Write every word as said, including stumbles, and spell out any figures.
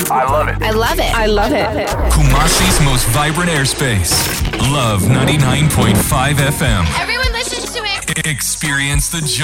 I love it. I love it. I love it. Kumasi's most vibrant airspace. Love ninety-nine point five F M. Everyone listens to it. Experience the joy.